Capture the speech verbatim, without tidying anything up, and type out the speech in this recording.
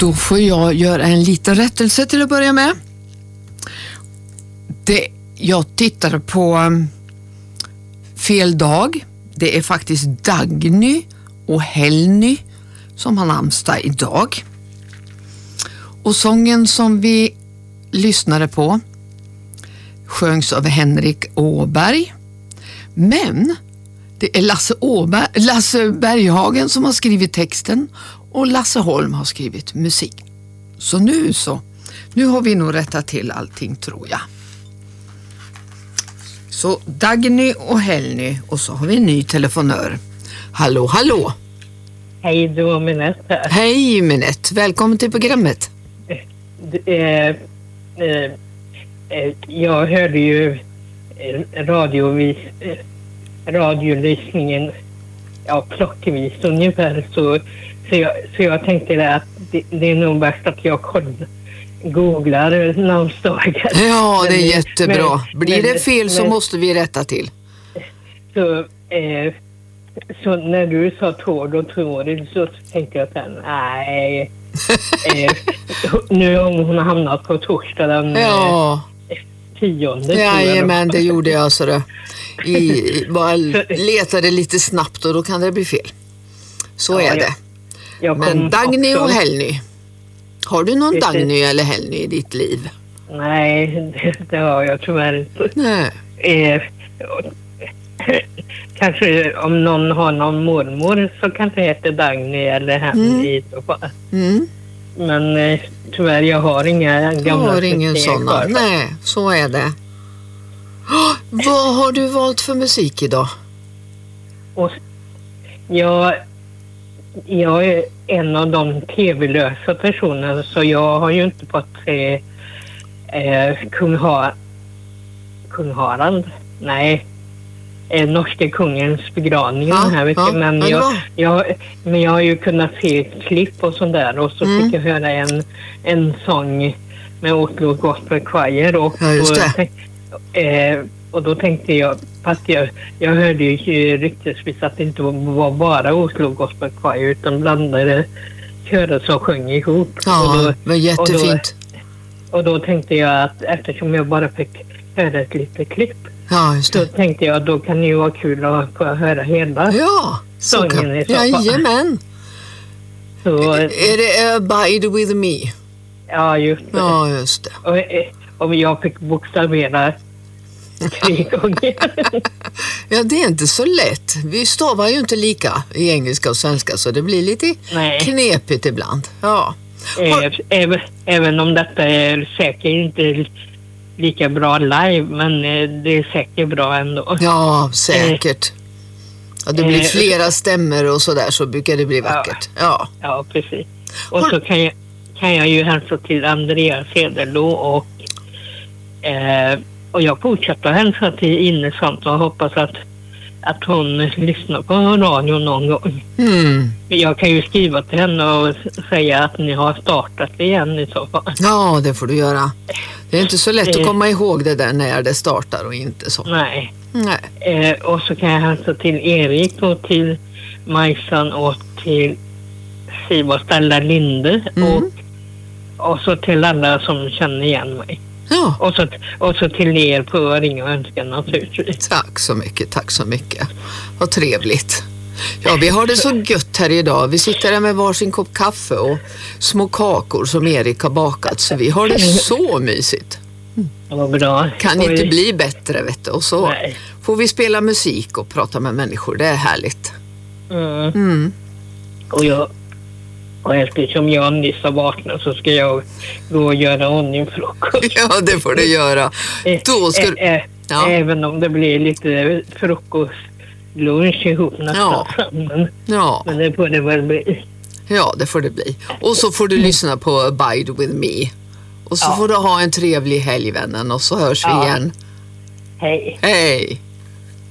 Då får jag göra en liten rättelse till att börja med. Det, jag tittar på um, fel dag. Det är faktiskt Dagny och Helny som har namnsdag idag. Och sången som vi lyssnade på sjöngs av Henrik Åberg. Men det är Lasse, Åberg, Lasse Berghagen som har skrivit texten och Lasse Holm har skrivit musik. Så nu så, nu har vi nog rättat till allting, tror jag. Så Dagny och Helny, och så har vi en ny telefonör. Hallå, hallå. Hej, det var Minette här. Hej Minette, välkommen till programmet. Eh, eh, eh, jag hörde ju eh, radiovis, eh, radiolyssningen ja, plockvis ungefär, så, så, jag, så jag tänkte att det, det är nog bäst att jag kollar, googlar namnsdagar. Ja, det är jättebra. Men, Blir men, det fel så men, måste vi rätta till. Så, eh, så när du sa Tord och Tord så tänkte jag att nej, eh, nu har hon hamnat på torsdag den ja. eh, tionde. Jajamän, det gjorde jag så det. I, bara letade lite snabbt och då kan det bli fel. Så ja, är det. Jag, jag Men Dagny också, och Helny. Har du någon Dagny eller Helny i ditt liv? Nej, det, det har jag tyvärr inte. Nej. Eh, kanske om någon har någon mormor så kanske det heter Dagny eller Helny. Mm. Mm. Men eh, tyvärr, jag har inga gamla. Jag har ingen sådana. Nej, så är det. Oh, vad har du valt för musik idag? Och jag, jag är en av de tv-lösa personerna, så jag har ju inte fått se eh, Kung, ha, Kung Harald. Nej, eh, norska kungens begravning ja, den här veckan. ja, men, jag, jag, men jag har ju kunnat se klipp och sånt där, och så mm. fick jag höra en, en sång med Oslo Gospel Choir. Och, ja, just det. Och, eh, och då tänkte jag, fast jag, jag hörde ju ryktesvis att det inte var bara Oslo Gospel Choir utan blandade körer som sjöng ihop. Ja, och då, det var jättefint. Och då, och då tänkte jag att eftersom jag bara fick höra ett litet klipp, ja, just det. då tänkte jag att då kan det ju vara kul att få höra hela ja, så sången. Kan, jajamän. Så, är det Abide with me? Ja, just det. Ja, just det. Och, och jag fick bokstavera tre gånger. Ja, det är inte så lätt. Vi stavar ju inte lika i engelska och svenska, så det blir lite Nej. knepigt ibland. Ja. Har... Även, även om detta är säkert inte lika bra live, men det är säkert bra ändå. Ja, säkert. Ja, det blir flera stämmer och sådär, så brukar det bli vackert. Ja, ja. ja precis. Och Har... så kan jag, kan jag ju hälsa till Andreas Hederlo och eh, och jag fortsätter att hälsa till Innesant och hoppas att, att hon lyssnar på radio någon gång. Mm. Jag kan ju skriva till henne och säga att ni har startat igen i så fall. Ja, det får du göra. Det är inte så lätt att komma ihåg det där när det startar och inte så. Nej. Nej. Eh, och så kan jag hälsa till Erik och till Majsan och till Siv och Stella Linde mm. och, och så till alla som känner igen mig. Ja. Och, så, och så till er på Ring och Önskan naturligtvis. Tack så mycket, tack så mycket. Vad trevligt. Ja, vi har det så gött här idag. Vi sitter här med varsin kopp kaffe och små kakor som Erik har bakat. Så vi har det så mysigt. Mm. Vad bra. Kan och inte vi... bli bättre, vet du. Och så Nej. får vi spela musik och prata med människor. Det är härligt. Mm. Mm. Och jag... Och eftersom jag nyss har vaknat så ska jag gå och göra ordning frukost. Ja, det får du göra. Då ska du... Ä- ja. Även om det blir lite frukostlunch ihop nästan. Ja. Men, ja. men det får det väl bli. Ja, det får det bli. Och så får du lyssna på Abide with me. Och så ja. får du ha en trevlig helg, vännen. Och så hörs vi ja. igen. Hej. Hej.